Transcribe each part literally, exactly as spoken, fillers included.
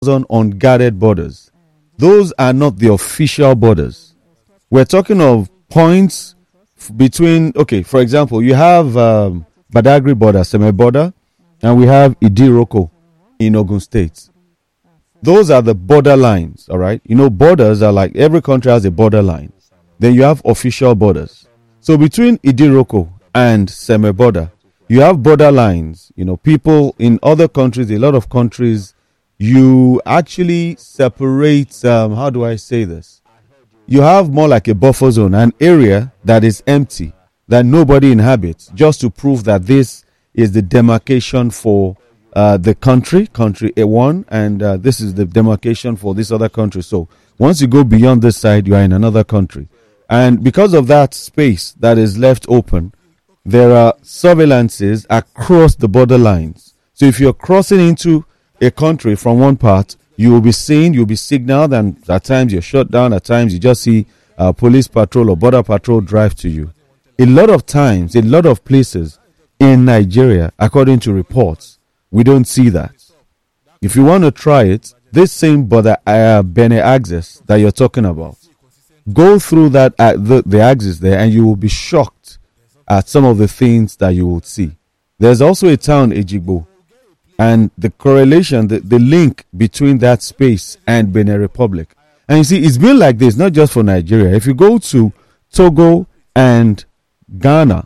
on unguarded borders. Those are not the official borders. We're talking of points f- between, okay, for example, you have um, Badagry border, Seme border, and we have Idiroko in Ogun State. Those are the border lines, all right? You know, borders are like every country has a border line. Then you have official borders. So between Idiroko and Seme border, you have border lines. You know, people in other countries, a lot of countries, you actually separate, um, how do I say this? You have more like a buffer zone, an area that is empty, that nobody inhabits, just to prove that this is the demarcation for uh, the country, country A one, and uh, this is the demarcation for this other country. So once you go beyond this side, you are in another country. And because of that space that is left open, there are surveillances across the border lines. So if you're crossing into a country from one part, you will be seen, you'll be signaled, and at times you're shut down, at times you just see a police patrol or border patrol drive to you. A lot of times, a lot of places in Nigeria, according to reports, we don't see that. If you want to try it, this same border uh, Benin axis that you're talking about, go through that uh, the, the axis there, and you will be shocked at some of the things that you will see. There's also a town, Ejigbo, and the correlation, the, the link between that space and Benin Republic. And you see, it's been like this, not just for Nigeria. If you go to Togo and Ghana,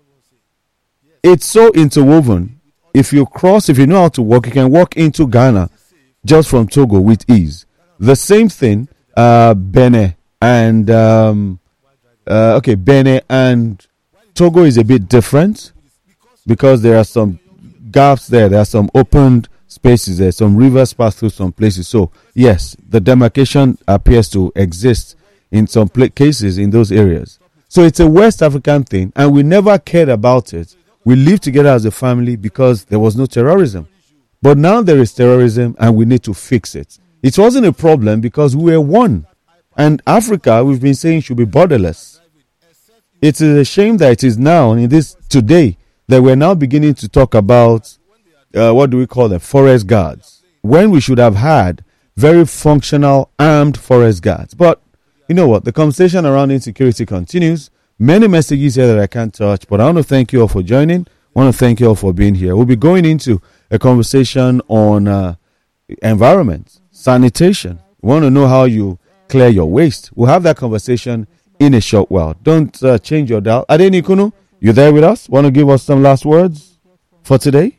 it's so interwoven. If you cross, if you know how to walk, you can walk into Ghana just from Togo with ease. The same thing, uh, Benin and, um, uh, okay, Benin and Togo is a bit different because there are some gaps there. There are some opened spaces there. Some rivers pass through some places. So, yes, the demarcation appears to exist in some pla- cases in those areas. So it's a West African thing, and we never cared about it. We lived together as a family because there was no terrorism. But now there is terrorism, and we need to fix it. It wasn't a problem because we were one. And Africa, we've been saying, should be borderless. It is a shame that it is now, in this today, that we're now beginning to talk about, uh, what do we call them, forest guards, when we should have had very functional armed forest guards. But you know what? The conversation around insecurity continues. Many messages here that I can't touch, but I want to thank you all for joining. I want to thank you all for being here. We'll be going into a conversation on uh, environment, sanitation. We want to know how you clear your waste. We'll have that conversation in a short while. Don't uh, change your dial. Adeni Kunu, you there with us? Want to give us some last words for today?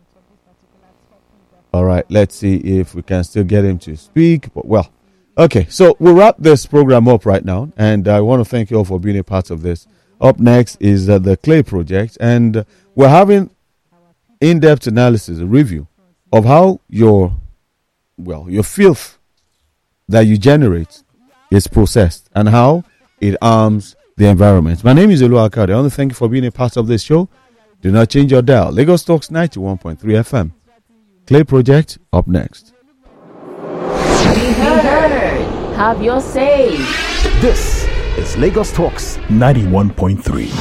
All right, let's see if we can still get him to speak. But well, okay, so we'll wrap this program up right now, and I want to thank you all for being a part of this. Up next is uh, the Clay Project, and uh, we're having in-depth analysis, a review of how your, well, your filth that you generate is processed and how it harms the environment. My name is Olu Akade. I want to thank you for being a part of this show. Do not change your dial. Lagos Talks ninety-one point three F M. Clay Project up next. Be heard. Have your say. This is Lagos Talks ninety-one point three.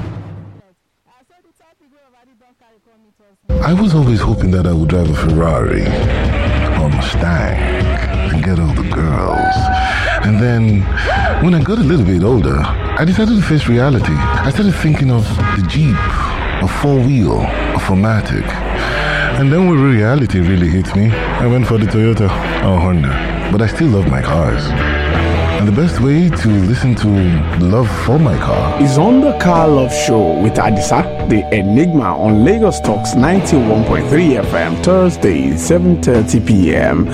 I was always hoping that I would drive a Ferrari or Mustang and get all the girls. And then, when I got a little bit older, I decided to face reality. I started thinking of the Jeep, a four-wheel, a Formatic. And then when reality really hit me, I went for the Toyota or Honda. But I still love my cars. And the best way to listen to love for my car is on the Car Love Show with Adisa, the Enigma on Lagos Talks ninety-one point three F M, Thursday, seven thirty p.m.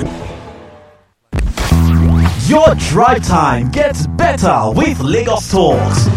Your drive time gets better with Lagos Talks.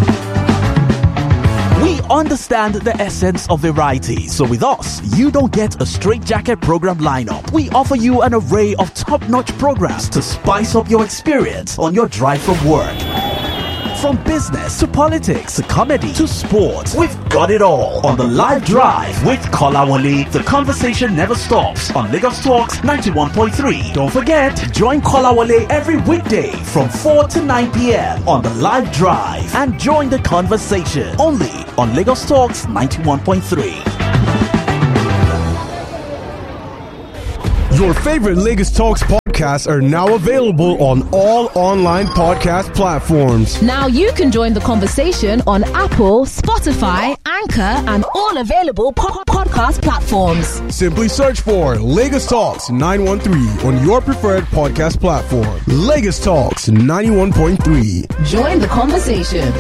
We understand the essence of variety, so with us, you don't get a straitjacket program lineup. We offer you an array of top-notch programs to spice up your experience on your drive from work. From business to politics to comedy to sports, we've got it all on the live drive with Kolawole. The conversation never stops on Lagos Talks ninety-one point three. Don't forget, join Kolawole every weekday from four to nine p.m. on the live drive and join the conversation only on Lagos Talks ninety-one point three. Your favorite Lagos Talks podcasts are now available on all online podcast platforms. Now you can join the conversation on Apple, Spotify, Anchor, and all available po- podcast platforms. Simply search for Lagos Talks nine one three on your preferred podcast platform. Lagos Talks ninety-one point three. Join the conversation.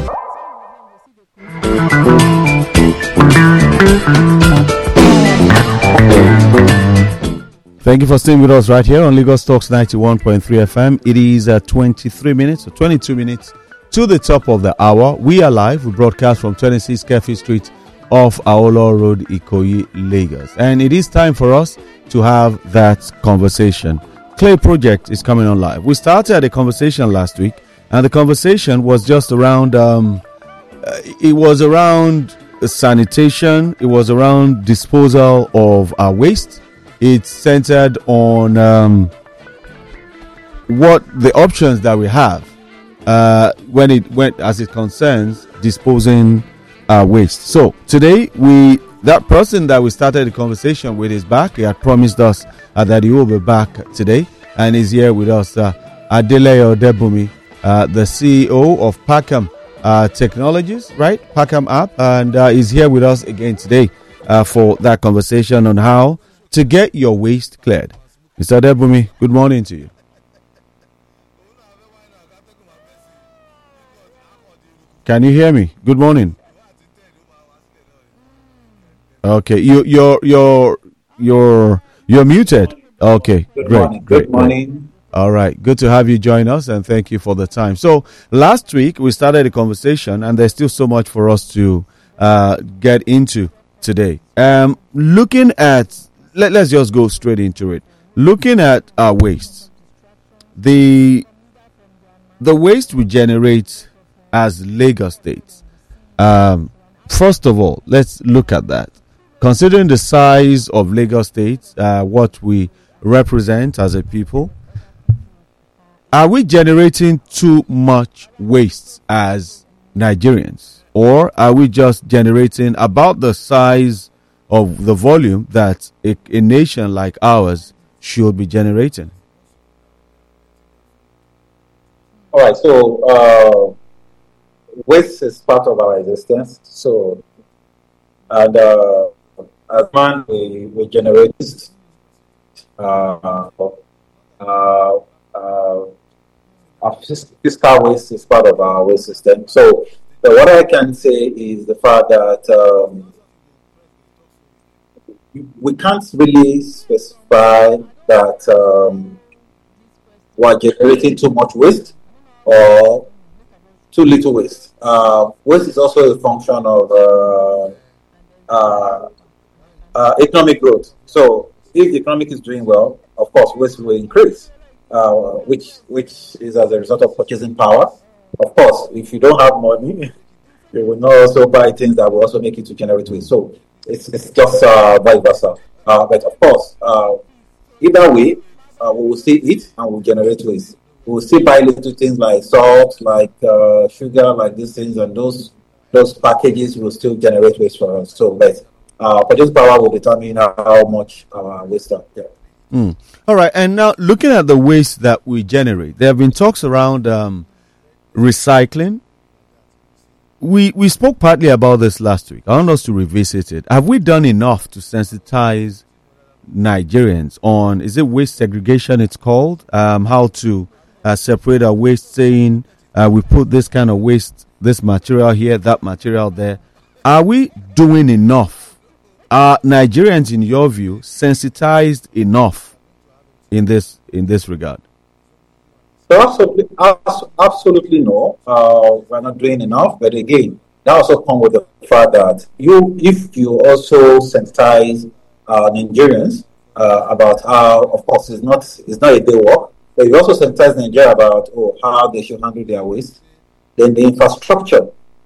Thank you for staying with us right here on Lagos Talks ninety-one point three F M. It is uh, twenty-three minutes or twenty-two minutes to the top of the hour. We are live. We broadcast from twenty-six Kefi Street off Aolo Road, Ikoyi, Lagos. And it is time for us to have that conversation. Clay Project is coming on live. We started a conversation last week, and the conversation was just around, um, uh, it was around sanitation. It was around disposal of our waste. It's centered on um, what the options that we have uh, when it went as it concerns disposing our waste. So today, we that person that we started the conversation with is back. He had promised us uh, that he will be back today, and is here with us. Uh, Adeleye Odebumi, uh, the C E O of Packham uh, Technologies, right? Packham app, and uh, is here with us again today uh, for that conversation on how to get your waste cleared. Mister Odebumi, good morning to you. Can you hear me? Good morning. Okay, you, you're you're you're you're muted. Okay, good great, morning. great, Good morning. All right, good to have you join us, and thank you for the time. So last week we started a conversation, and there's still so much for us to uh, get into today. Um, looking at Let, let's just go straight into it. Looking at our waste, the the waste we generate as Lagos State. Um, first of all, let's look at that. Considering the size of Lagos State, uh, what we represent as a people, are we generating too much waste as Nigerians, or are we just generating about the size of the volume that a, a nation like ours should be generating? All right, so uh, waste is part of our existence. So, and uh, as man, we, we generate uh, uh, uh, our fiscal waste is part of our waste system. So, so what I can say is the fact that um, we can't really specify that um, we're generating too much waste or too little waste. Uh, waste is also a function of uh, uh, uh, economic growth. So if the economy is doing well, of course, waste will increase, uh, which which is as a result of purchasing power. Of course, if you don't have money, you will not also buy things that will also make you to generate waste. So It's, it's just uh, vice versa. Uh, but of course, uh, either way, uh, we will see it and we'll generate waste. We will still buy little things like salt, like uh, sugar, like these things, and those those packages will still generate waste for us. So, but uh, purchase power will determine how much our waste are. Yeah. Mm. All right, and now looking at the waste that we generate, there have been talks around um, recycling. We we spoke partly about this last week. I want us to revisit it. Have we done enough to sensitize Nigerians on, is it waste segregation it's called? Um, how to uh, separate our waste, saying uh, we put this kind of waste, this material here, that material there. Are we doing enough? Are Nigerians, in your view, sensitized enough in this in this regard? So absolutely, absolutely no. Uh, we're not doing enough. But again, that also comes with the fact that you, if you also sensitize uh, Nigerians uh, about how, of course, it's not it's not a day work, but you also sensitize Nigeria about oh, how they should handle their waste. Then the infrastructure.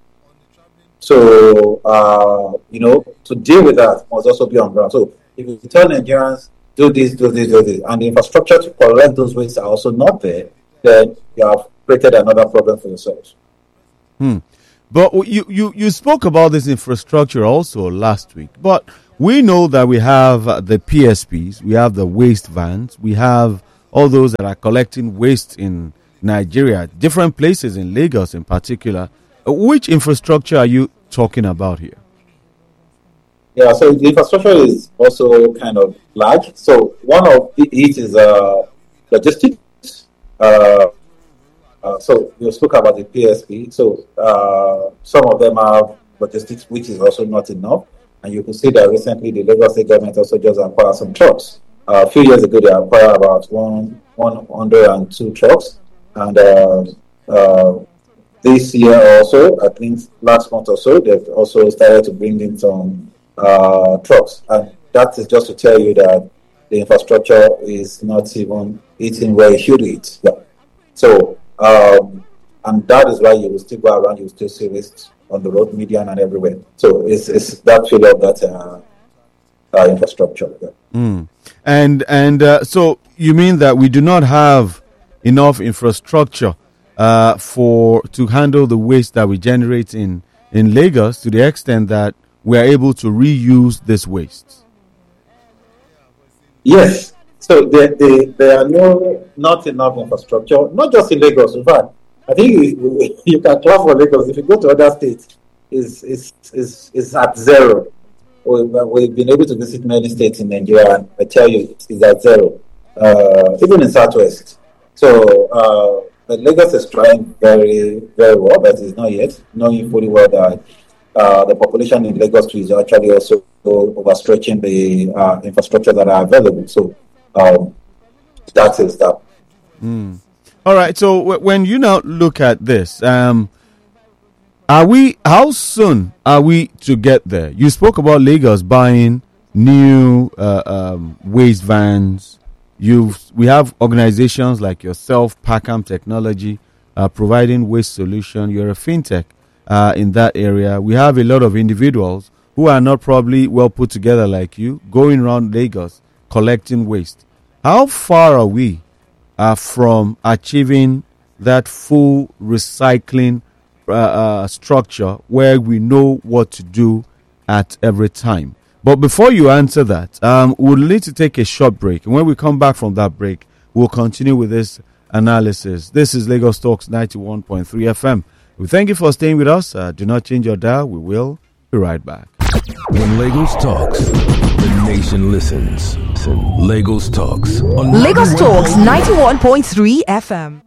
So uh, you know, to deal with that must also be on ground. So if you tell Nigerians do this, do this, do this, and the infrastructure to collect those wastes are also not there, then you have created another problem for yourselves. Hmm. But you, you, you spoke about this infrastructure also last week. But we know that we have uh, the P S Ps, we have the waste vans, we have all those that are collecting waste in Nigeria, different places in Lagos in particular. Uh, which infrastructure are you talking about here? Yeah, so the infrastructure is also kind of large. So one of it is uh, logistics. Uh, uh, so you spoke about the P S P. So uh, some of them have logistics, which is also not enough. And you can see that recently the Lagos State government also just acquired some trucks. Uh, a few years ago, they acquired about one, one hundred two trucks. And uh, uh, this year also, I think last month or so, they've also started to bring in some uh, trucks. And that is just to tell you that the infrastructure is not even eating where it should eat. Yeah. So, um, and that is why you will still go around, you will still see waste on the road, median, and everywhere. So it's, it's that failure of that uh, uh, infrastructure. Yeah. Mm. And and uh, so you mean that we do not have enough infrastructure uh, for to handle the waste that we generate in, in Lagos to the extent that we are able to reuse this waste? Yes. So there, there, there are no not enough infrastructure, not just in Lagos. In fact, I think you, you can clap for Lagos. If you go to other states, is is is is at zero. We, we've been able to visit many states in Nigeria, and I tell you, it's at zero. Uh, even in Southwest. So uh, but Lagos is trying very very well, but it's not yet, knowing fully well that uh, the population in Lagos is actually also overstretching the uh, infrastructure that are available. So um, that is that. Mm. All right. So w- when you now look at this, um, are we? How soon are we to get there? You spoke about Lagos buying new uh, um, waste vans. You, we have organizations like yourself, Packham Technology, uh, providing waste solution. You're a fintech uh, in that area. We have a lot of individuals who are not probably well put together like you, going around Lagos collecting waste. How far are we uh, from achieving that full recycling uh, uh, structure where we know what to do at every time? But before you answer that, um, we'll need to take a short break. And when we come back from that break, we'll continue with this analysis. This is Lagos Talks ninety-one point three F M. We thank you for staying with us. Uh, do not change your dial. We will be right back. When Lagos talks, the nation listens. Lagos Talks. On Lagos Talks ninety-one point three F M.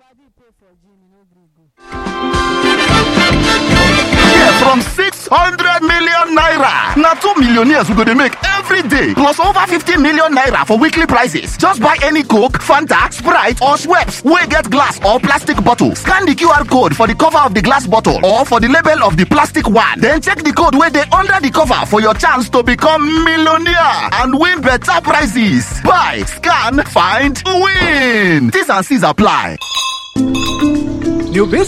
From six hundred million naira. Now two millionaires we go to make every day. Plus over fifty million naira for weekly prizes. Just buy any Coke, Fanta, Sprite or Schweppes. We get glass or plastic bottle. Scan the Q R code for the cover of the glass bottle or for the label of the plastic one. Then check the code where they under the cover for your chance to become millionaire and win better prizes. Buy, scan, find, win. T's and C's apply. New business.